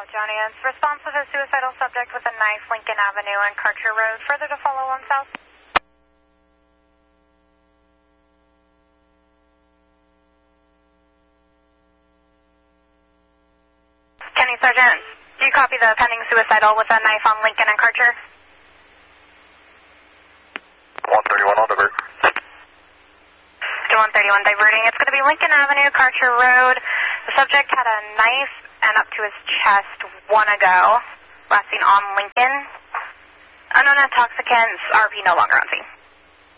Johnny. It's response of a suicidal subject with a knife, Lincoln Avenue and Karcher Road. Further to follow on south. Kenny Sergeant, do you copy the pending suicidal with a knife on Lincoln and Karcher? 131 on divert. 131 diverting. It's going to be Lincoln Avenue, Karcher Road. The subject had a knife and up to his chest one ago, resting on Lincoln. Unknown intoxicants, RP no longer on scene.